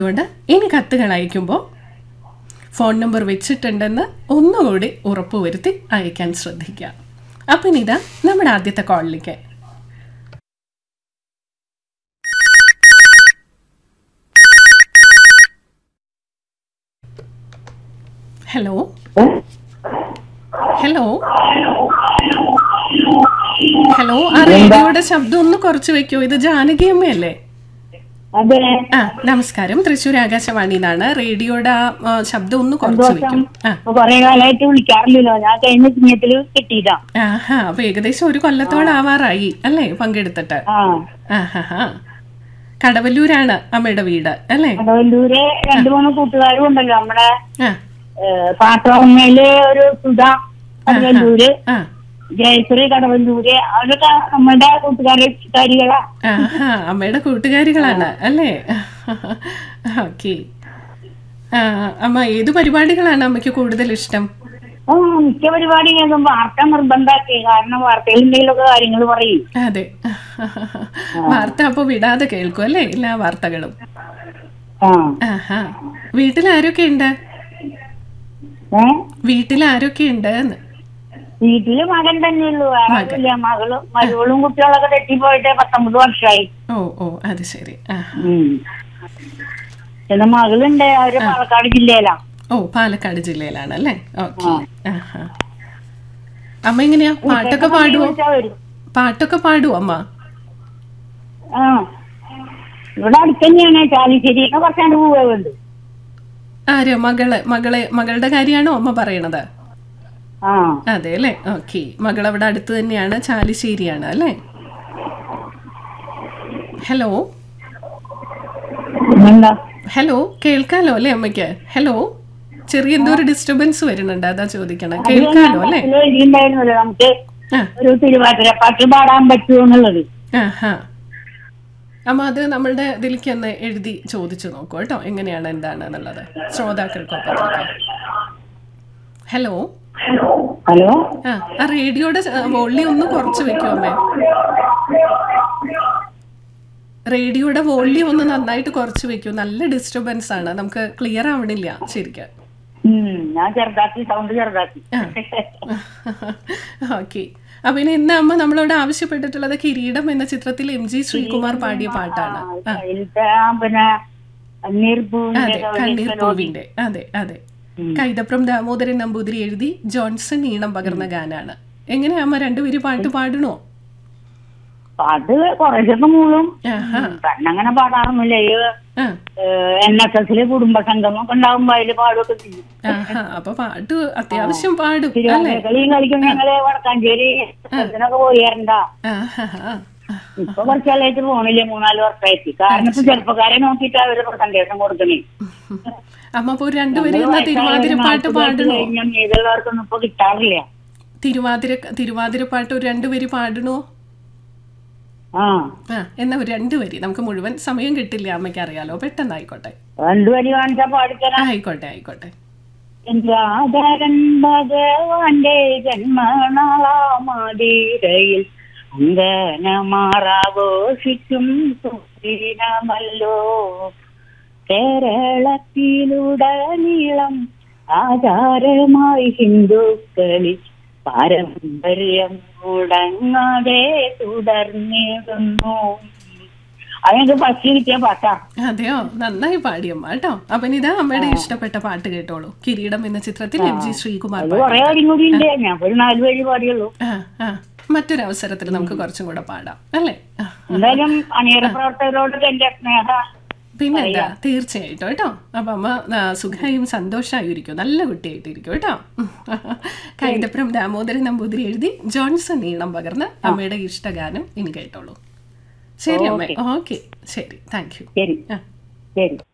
അതുകൊണ്ട് ഇനി കത്തുകൾ അയക്കുമ്പോൾ ഫോൺ നമ്പർ വെച്ചിട്ടുണ്ടെന്ന് ഒന്നുകൂടി ഉറപ്പുവരുത്തി അയക്കാൻ ശ്രദ്ധിക്കുക. അപ്പം ഇതാ നമ്മുടെ ആദ്യത്തെ കോളിലേക്ക്. ഹലോ ഹലോ ഹലോ, ആ റേഡിയോയുടെ ശബ്ദം ഒന്ന് കുറച്ച് വെക്കോ. ഇത് ജാനകി അമ്മയല്ലേ? ആ, നമസ്കാരം. തൃശ്ശൂർ ആകാശവാണിന്നാണ്. റേഡിയോയുടെ ശബ്ദം ഒന്ന് കുറച്ച് വെക്കും. ആഹാ, അപ്പൊ ഏകദേശം ഒരു കൊല്ലത്തോടാവാറായി അല്ലേ പങ്കെടുത്തിട്ട്? കടവല്ലൂരാണ് അമ്മയുടെ വീട് അല്ലേ? കടവല്ലൂര് 2-3 കൂട്ടുകാരും ഉണ്ടല്ലോ. നമ്മുടെ പാട്ടോമ്മയില് ഒരു സുധ കടവല്ലൂര്, ജയശ്രീ കടവല്ലൂര്, അവരൊക്കെ നമ്മുടെ കൂട്ടുകാരികളാ. അമ്മയുടെ കൂട്ടുകാരികളാണ് അല്ലേ? ഓക്കെ. അമ്മ ഏത് പരിപാടികളാണ് അമ്മയ്ക്ക് കൂടുതൽ ഇഷ്ടം? മിക്ക പരിപാടി കേൾക്കുമ്പോ വാർത്ത നിർബന്ധാക്കി. കാരണം വാർത്തയിൽ എന്തെങ്കിലുമൊക്കെ കാര്യങ്ങൾ പറയും. അതെ, വാർത്ത അപ്പൊ വിടാതെ കേൾക്കും അല്ലേ എല്ലാ വാർത്തകളും? വീട്ടിൽ ആരൊക്കെ ഉണ്ട്? വീട്ടിൽ ആരൊക്കെ ഉണ്ട്? വീട്ടില് മകൻ തന്നെയുള്ളൂ, മകളും കുട്ടികളൊക്കെ തെറ്റിപ്പോയിട്ട് 19 വർഷമായി. ഓ, അത് ശരി. പിന്നെ മകളുണ്ട്, അവര് പാലക്കാട് ജില്ലയിലാ. ഓ, പാലക്കാട് ജില്ലയിലാണ് അല്ലേ? ഓക്കെ. അമ്മ എങ്ങനെയാ പാട്ടൊക്കെ പാടുവോ? പാട്ടൊക്കെ പാടുവോ അമ്മ? ഇവിടെ അടുത്ത് തന്നെയാണ്, ചാലിശ്ശേരി കുറച്ചാണ്ട് പോവുണ്ട്. ആരോ മകളുടെ കാര്യമാണോ അമ്മ പറയണത്? അതെ അല്ലേ? ഓക്കെ. മകൾ അവിടെ അടുത്ത് തന്നെയാണ്, ചാലിശ്ശേരിയാണ് അല്ലേ? ഹലോ ഹലോ, കേൾക്കാലോ അല്ലേ അമ്മയ്ക്ക്? ഹലോ, ചെറിയ എന്തോ ഒരു ഡിസ്റ്റർബൻസ് വരുന്നുണ്ട്, അതാ ചോദിക്കണം. കേൾക്കാലോ അല്ലേ? നമുക്ക് ഒരു തിരുവാതിരപ്പാട്ട് പാടാൻ പറ്റുമെന്നുള്ളത്. അമ്മ അത് നമ്മളുടെ ഇതിലേക്ക് ഒന്ന് എഴുതി ചോദിച്ചു നോക്കൂ കേട്ടോ, എങ്ങനെയാണ് എന്താണെന്നുള്ളത് ശ്രോതാക്കൾക്കൊപ്പത്തിലേക്ക്. ഹലോ ഹലോ, ആ റേഡിയോയുടെ വോള്യം ഒന്ന് കുറച്ച് വെക്കോ അമ്മേ. റേഡിയോയുടെ വോള്യം ഒന്ന് നന്നായിട്ട് കുറച്ച് വെക്കൂ. നല്ല ഡിസ്റ്റർബൻസ് ആണ്, നമുക്ക് ക്ലിയർ ആവണില്ല ശരിക്കും. ഓക്കെ. അപ്പൊ ഇനി ഇന്ന് അമ്മ നമ്മളോട് ആവശ്യപ്പെട്ടിട്ടുള്ളത് കിരീടം എന്ന ചിത്രത്തിൽ MG ശ്രീകുമാർ പാടിയ പാട്ടാണ്. അതെ, കണ്ണീർ പൂവിന്റെ. അതെ അതെ, കൈതപ്രം ദാമോദരൻ നമ്പൂതിരി എഴുതി ജോൺസൺ ഈണം പകർന്ന ഗാനാണ്. എങ്ങനെയാ അമ്മ രണ്ടുപേരും പാട്ട് പാടണോ? പാട്ട് കുറച്ചൊക്കെ മൂളും, അങ്ങനെ പാടാറൊന്നുമില്ല. NSS കുടുംബ സംഗമൊക്കെ ഉണ്ടാവുമ്പോ അതില് പാടൊക്കെ ചെയ്യും. അപ്പൊ പാട്ട് അത്യാവശ്യം പാടും. കളിയും കളിക്കും. ഞങ്ങള് വടക്കാഞ്ചേരി ഒക്കെ പോയാറുണ്ടാ. ഇപ്പൊ കുറച്ചാലായിട്ട് പോണില്ലേ, 3-4 വർഷമായിട്ട്. കാരണം ഇപ്പൊ ചെറുപ്പക്കാരെ നോക്കിയിട്ട് അവര് സന്ദേശം കൊടുക്കണേ. അമ്മ രണ്ടുപേരും തിരുവാതിരപ്പാട്ട് പാടണോ? ഇതുള്ളവർക്കൊന്നും ഇപ്പൊ കിട്ടാറില്ല. തിരുവാതിരപ്പാട്ട് ഒരു 2 വരി പാടണോ? എന്നാ ഒരു 2 വരി. നമുക്ക് മുഴുവൻ സമയം കിട്ടില്ല, അമ്മയ്ക്ക് അറിയാലോ. പെട്ടെന്നായിക്കോട്ടെ. 2 വരി കാണിച്ചാ പാടിത്തരാം. ആയിക്കോട്ടെ. ഭഗവാന്റെ ജന്മനാളാമതിരയിൽ അങ്കനമാറാഘോഷിക്കും സുദിനമല്ലോ. കേരളത്തിലുടനീളം ആചാരമായി ഹിന്ദുക്കളിൽ പാരമ്പര്യം മുടങ്ങാതെ തുടർന്നിടുന്നു. അതെനിക്ക് ഫസ്റ്റ് കിട്ടിയ പാട്ടാ. അതെയോ, നന്നായി പാടിയമ്മ കേട്ടോ. അപ്പൊ ഇതാ അമ്മയുടെ ഇഷ്ടപ്പെട്ട പാട്ട് കേട്ടോളൂ. കിരീടം എന്ന ചിത്രത്തിൽ MG ശ്രീകുമാർ. മറ്റൊരവസരത്തിൽ നമുക്ക് കുറച്ചും കൂടെ പാടാം അല്ലേ? എന്തായാലും അണിയറ പ്രവർത്തകരോട് എന്റെ സ്നേഹ. പിന്നെന്താ, തീർച്ചയായിട്ടും കേട്ടോ. അപ്പൊ അമ്മ സുഖമായും സന്തോഷമായിരിക്കും, നല്ല കുട്ടിയായിട്ടിരിക്കും കേട്ടോ. കൈതപ്രം ദാമോദരൻ നമ്പൂതിരി എഴുതി ജോൺസൺ ഈണം പകർന്ന് അമ്മയുടെ ഇഷ്ടഗാനം ഇനി കേട്ടോളൂ. ശരി അമ്മ. ഓക്കെ, ശരി, താങ്ക് യു. ശരി.